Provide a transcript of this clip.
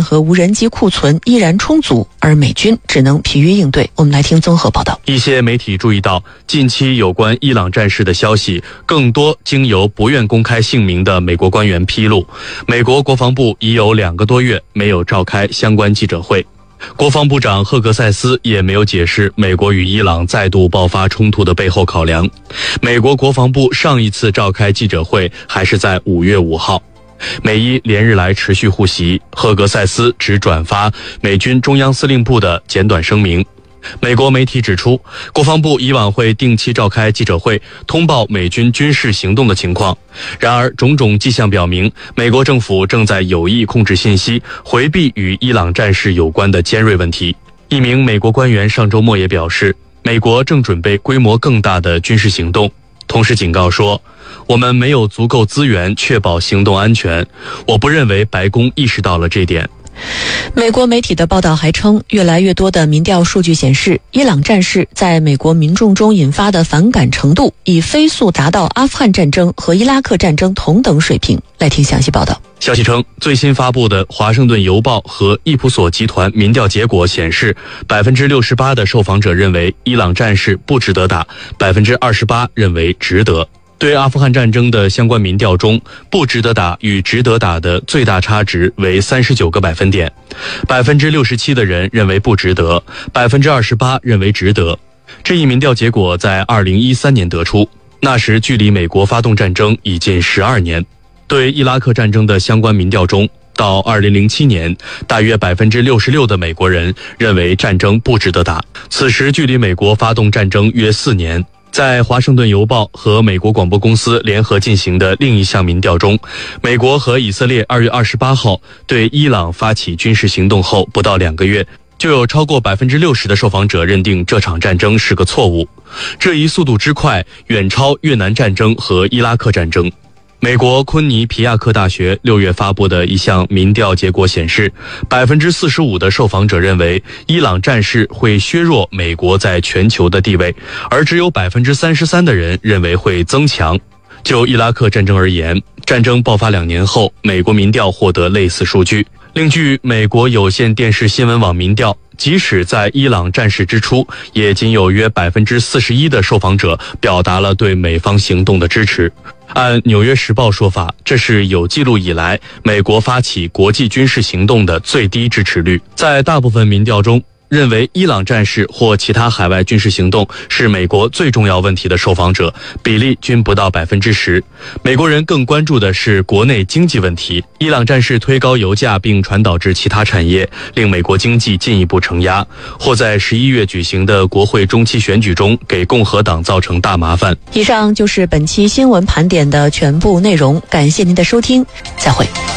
和无人机库存依然充足，而美军只能疲于应对。我们来听综合报道。 一些媒体注意到，近期有关伊朗战事的消息更多经由不愿公开姓名的美国官员披露，美国国防部已有2个多月没有召开相关记者会。国防部长赫格塞斯也没有解释美国与伊朗再度爆发冲突的背后考量。美国国防部上一次召开记者会还是在5月5号。美伊连日来持续互袭，赫格塞斯只转发美军中央司令部的简短声明。美国媒体指出，国防部以往会定期召开记者会，通报美军军事行动的情况。然而，种种迹象表明，美国政府正在有意控制信息，回避与伊朗战事有关的尖锐问题。一名美国官员上周末也表示，美国正准备规模更大的军事行动，同时警告说，我们没有足够资源确保行动安全。我不认为白宫意识到了这点。 美国媒体的报道还称，越来越多的民调数据显示，伊朗战事在美国民众中引发的反感程度已飞速达到阿富汗战争和伊拉克战争同等水平。来听详细报道。 消息称，最新发布的《华盛顿邮报》和易普索集团民调结果显示，68%的受访者认为伊朗战事不值得打，28%认为值得。对阿富汗战争的相关民调中，不值得打与值得打的最大差值为39个百分点，67%的人认为不值得，28%认为值得。这一民调结果在2013年得出，那时距离美国发动战争已近12年。对伊拉克战争的相关民调中，到2007年，大约66%的美国人认为战争不值得打，此时距离美国发动战争约4年。在《华盛顿邮报》和美国广播公司联合进行的另一项民调中，美国和以色列2月28号对伊朗发起军事行动后不到2个月，就有超过60%的受访者认定这场战争是个错误。这一速度之快，远超越南战争和伊拉克战争。美国昆尼皮亚克大学6月发布的一项民调结果显示，45%的受访者认为伊朗战事会削弱美国在全球的地位，而只有33%的人认为会增强。就伊拉克战争而言，战争爆发2年后，美国民调获得类似数据。另据美国有线电视新闻网民调，即使在伊朗战事之初，也仅有约41%的受访者表达了对美方行动的支持。按《纽约时报》说法，这是有记录以来美国发起国际军事行动的最低支持率。在大部分民调中，认为伊朗战事或其他海外军事行动是美国最重要问题的受访者比例均不到10%。美国人更关注的是国内经济问题，伊朗战事推高油价并传导至其他产业，令美国经济进一步承压，或在11月举行的国会中期选举中给共和党造成大麻烦。 以上就是本期新闻盘点的全部内容，感谢您的收听，再会。